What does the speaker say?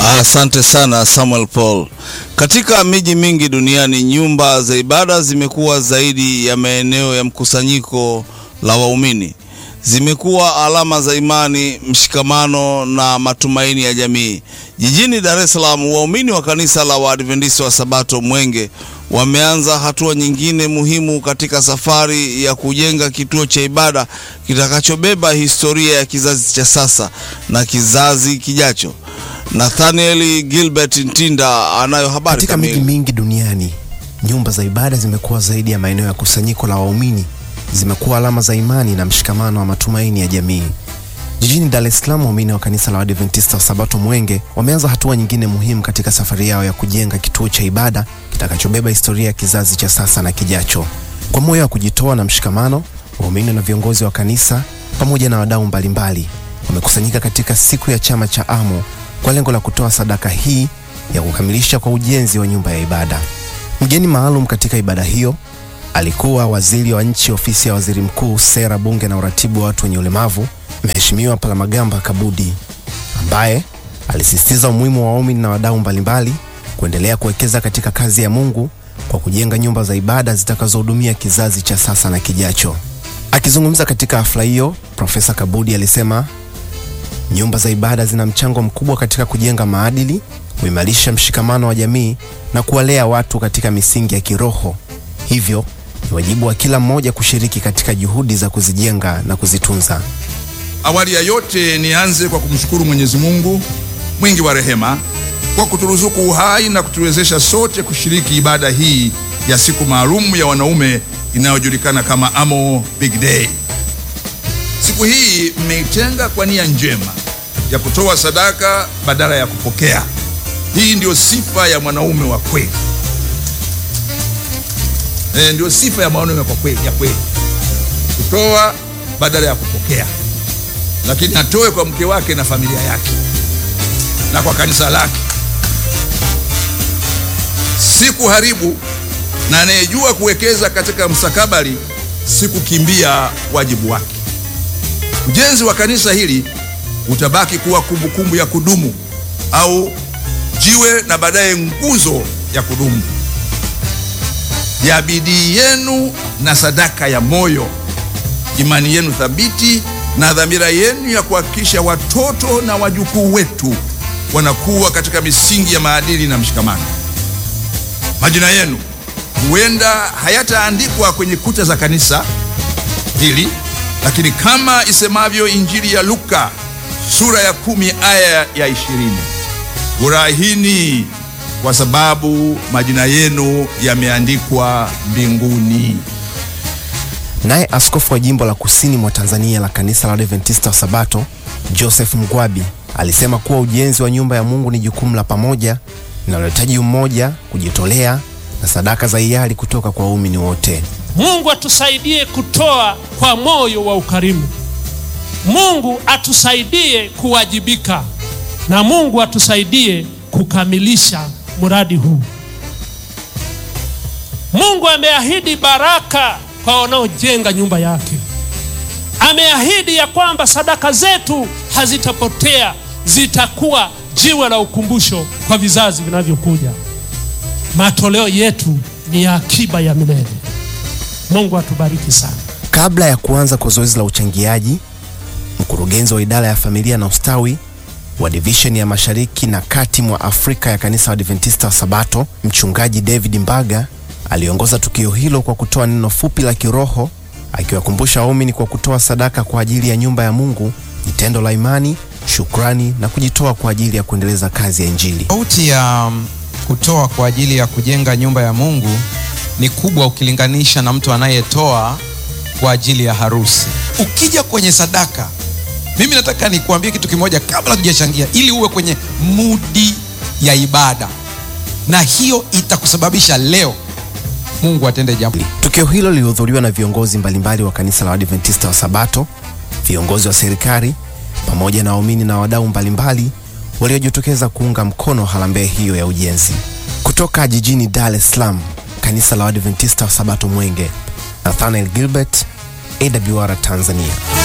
Asante sana Samuel Paul. Katika miji mingi duniani, nyumba za ibada zimekuwa zaidi ya maeneo ya mkusanyiko la waumini. Zimekuwa alama za imani, mshikamano na matumaini ya jamii. Jijini Dar es Salaam, waumini wa kanisa la Waadventista wa Sabato Mwenge wameanza hatua nyingine muhimu katika safari ya kujenga kituo cha ibada kitakachobeba historia ya kizazi cha sasa na kizazi kijacho. Nathaniel Gilbert Ntinda anayo habari. Katika miji mingi duniani, nyumba za ibada zimekuwa zaidi ya maeneo ya kusanyiko la waumini. Zimekuwa alama za imani na mshikamano wa matumaini ya jamii. Jijini Dar es Salaam, waumini wa kanisa la Waadventista wa Sabato Mwenge wameanza hatua nyingine muhimu katika safari yao ya kujenga kituo cha ibada kitakachobeba historia ya kizazi cha sasa na kijacho. Kwa moyo wa kujitoa na mshikamano, waumini na viongozi wa kanisa pamoja na wadau mbalimbali wamekusanyika katika siku ya chama cha AMO kwa lengo la kutoa sadaka hii ya kukamilisha kwa ujenzi wa nyumba ya ibada. Mgeni maalum katika ibada hiyo alikuwa waziri wa nchi ofisi ya waziri mkuu, sera, bunge na uratibu wa watu wenye ulemavu, Mheshimiwa Palamagamba Kabudi, ambaye alisisitiza umuhimu wa waumini na wadau mbalimbali kuendelea kuwekeza katika kazi ya Mungu kwa kujenga nyumba za ibada zitakazohudumia kizazi cha sasa na kijacho. Akizungumza katika hafla hiyo, Profesa Kabudi alisema nyumba za ibada zina mchango mkubwa katika kujenga maadili, kuimarisha mshikamano wa jamii na kuwalea watu katika misingi ya kiroho. Hivyo, ni wajibu wa kila mmoja kushiriki katika juhudi za kuzijenga na kuzitunza. Awali ya yote nianze kwa kumshukuru Mwenyezi Mungu mwingi wa rehema kwa kuturuzuku uhai na kutuwezesha sote kushiriki ibada hii ya siku maalum ya wanaume inayojulikana kama AMO Big Day. Siku hii mmeitenga kwa nia njema ya kutoa sadaka badala ya kupokea. Hii ndio sifa ya mwanaume wa kweli. Ndio sifa ya mwanaume kwa kweli, ya kweli. Kutoa badala ya kupokea. Lakini atoe kwa mke wake na familia yake na kwa kanisa lake. Siku haribu na anayejua kuwekeza katika mstakabali, siku kimbia wajibu wake. Ujenzi wa kanisa hili utabaki kuwa kumbukumbu ya kudumu au jiwe na baadaye nguzo ya kudumu ya bidii yenu na sadaka ya moyo, imani yenu thabiti na dhamira yenu ya kuhakikisha watoto na wajukuu wetu wanakuwa katika misingi ya maadili na mshikamano. Majina yenu huenda hayataandikwa kwenye kuta za kanisa hili, lakini kama isemavyo Injili ya Luka sura ya 10 aya ya 20, furahini kwa sababu majina yenu yameandikwa mbinguni. Naye askofu wa jimbo la kusini mwa Tanzania la kanisa la Adventista wa Sabato, Joseph Mgwabi, alisema kuwa ujenzi wa nyumba ya Mungu ni jukumu la pamoja linalohitaji umoja, kujitolea na sadaka za hiari kutoka kwa waumini wote. Mungu atusaidie kutoa kwa moyo wa ukarimu. Mungu atusaidie kuwajibika, na Mungu atusaidie kukamilisha mradi huu. Mungu ameahidi baraka kwa wanaojenga nyumba yake. Ameahidi ya kwamba sadaka zetu hazitapotea, zitakuwa jiwe la ukumbusho kwa vizazi vinavyokuja. Matoleo yetu ni ya akiba ya milele. Mungu atubariki sana. Kabla ya kuanza kwa zoezi la uchangiaji, mkurugenzi wa idara ya familia na ustawi wa division ya Mashariki na Kati mwa Afrika ya kanisa la Adventista wa Sabato, Mchungaji David Mbaga, aliongoza tukio hilo kwa kutoa neno fupi la kiroho, akiwakumbusha waumini kwa kutoa sadaka kwa ajili ya nyumba ya Mungu ni tendo la imani, shukrani na kujitoa kwa ajili ya kuendeleza kazi ya Injili. Sauti ya kutoa kwa ajili ya kujenga nyumba ya Mungu ni kubwa ukilinganisha na mtu anayetoa kwa ajili ya harusi. Ukija kwenye sadaka, mimi nataka nikuambie kitu kimoja kabla tujachangia, ili uwe kwenye mudi ya ibada, na hiyo itakusababisha leo Mungu atende jambo. Tukio hilo lilihudhuriwa na viongozi mbalimbali wa kanisa la Adventista wa Sabato, viongozi wa serikali pamoja na waumini na wadau mbalimbali waliojitokeza kuunga mkono harambee hiyo ya ujenzi. Kutoka jijini Dar es Salaam, kanisa la Adventista wa Sabato Mwenge, Nathaniel Gilbert, AWR Tanzania.